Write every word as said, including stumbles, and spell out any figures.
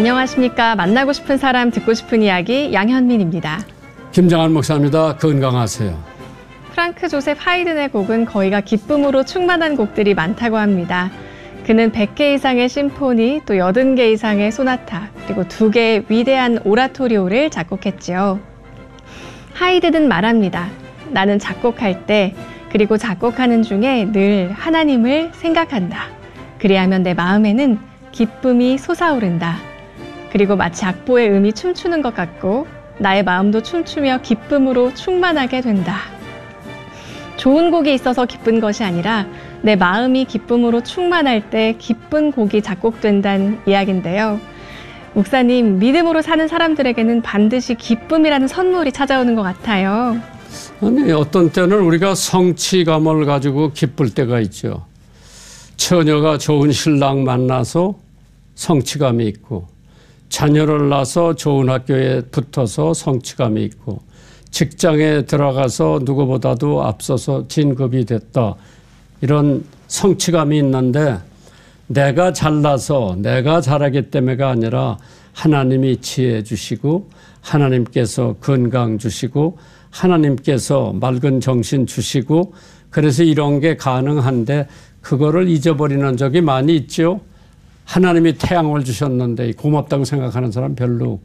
안녕하십니까. 만나고 싶은 사람, 듣고 싶은 이야기 양현민입니다. 김정한 목사입니다. 건강하세요. 프랑크 조셉 하이든의 곡은 거의가 기쁨으로 충만한 곡들이 많다고 합니다. 그는 백 개 이상의 심포니, 또 여든 개 이상의 소나타, 그리고 두 개의 위대한 오라토리오를 작곡했지요. 하이든은 말합니다. 나는 작곡할 때, 그리고 작곡하는 중에 늘 하나님을 생각한다. 그리하면 내 마음에는 기쁨이 솟아오른다. 그리고 마치 악보의 음이 춤추는 것 같고 나의 마음도 춤추며 기쁨으로 충만하게 된다. 좋은 곡이 있어서 기쁜 것이 아니라 내 마음이 기쁨으로 충만할 때 기쁜 곡이 작곡된다는 이야기인데요. 목사님, 믿음으로 사는 사람들에게는 반드시 기쁨이라는 선물이 찾아오는 것 같아요. 아니, 어떤 때는 우리가 성취감을 가지고 기쁠 때가 있죠. 처녀가 좋은 신랑 만나서 성취감이 있고, 자녀를 낳아서 좋은 학교에 붙어서 성취감이 있고, 직장에 들어가서 누구보다도 앞서서 진급이 됐다. 이런 성취감이 있는데, 내가 잘나서 내가 잘하기 때문에가 아니라 하나님이 지혜 주시고, 하나님께서 건강 주시고, 하나님께서 맑은 정신 주시고, 그래서 이런 게 가능한데 그거를 잊어버리는 적이 많이 있죠. 하나님이 태양을 주셨는데 고맙다고 생각하는 사람 별로